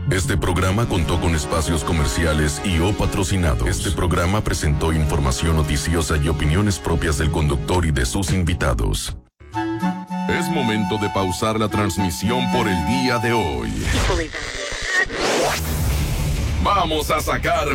Este programa contó con espacios comerciales y o patrocinados. Este programa presentó información noticiosa y opiniones propias del conductor y de sus invitados. Es momento de pausar la transmisión por el día de hoy. Vamos a sacar